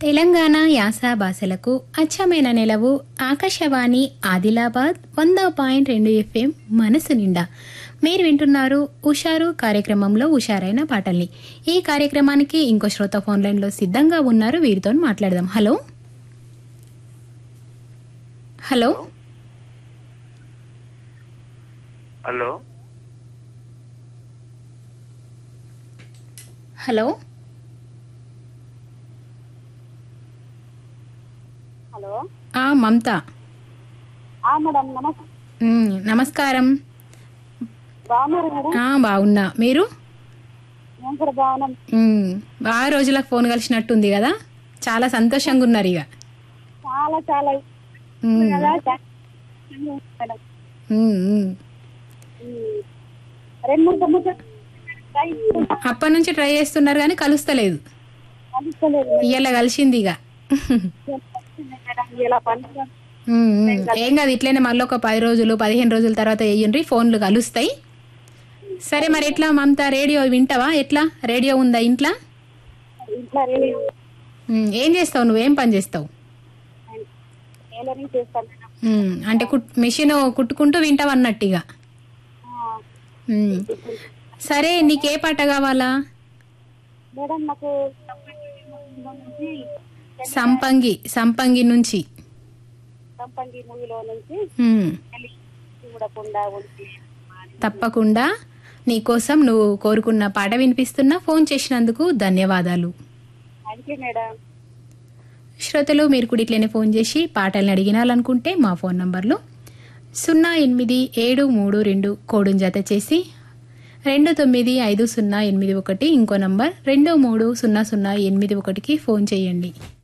తెలంగాణ యాస భాషలకు అచ్చమైన నెలవు ఆకాశవాణి ఆదిలాబాద్ 100.2 FM మనసు నిండా. మీరు వింటున్నారు ఉషారు కార్యక్రమంలో ఉషారైన పాటల్ని. ఈ కార్యక్రమానికి ఇంకో శ్రోత ఫోన్ లైన్లో సిద్ధంగా ఉన్నారు, వీరితో మాట్లాడదాం. Hello hello hello hello hello మమత. మేడం నమస్తే. నమస్కారం. బాగున్నారు మేడం? బాగున్నా, మీరు? నేను కూడా బాగున్నాం. బాగా రోజులకు ఫోన్ కలిసినట్టుంది కదా, చాలా సంతోషంగా ఉన్నారు ఇక. చాలా చాలా మేడం. 2-3 అప్పటి నుంచి ట్రై చేస్తున్నారు కానీ కలుస్తలేదు. ఇవాళ కలిసింది ఇక. ఏం కాదు, ఇట్లనే మళ్ళీ ఒక 10 రోజులు 15 రోజుల తర్వాత వేయండి, ఫోన్లు కలుస్తాయి. సరే, మరి ఎట్లా మమత, రేడియో వింటావా? ఎట్లా రేడియో ఉందా ఇంట్లో? ఏం చేస్తావు, నువ్వేం పని చేస్తావు? అంటే మిషన్ కుట్టుకుంటూ వింటావు అన్నట్టుగా. సరే, నీకే పాట కావాలా? సంపంగి నుంచి తప్పకుండా నీకోసం నువ్వు కోరుకున్న పాట వినిపిస్తున్నా. ఫోన్ చేసినందుకు ధన్యవాదాలు. శ్రోతలు, మీరు కూడా ఇట్లనే ఫోన్ చేసి పాటల్ని అడిగినాలనుకుంటే మా ఫోన్ నంబర్లు 087332 కోడును జత చేసి 295081, ఇంకో నంబర్ 230081కి ఫోన్ చేయండి.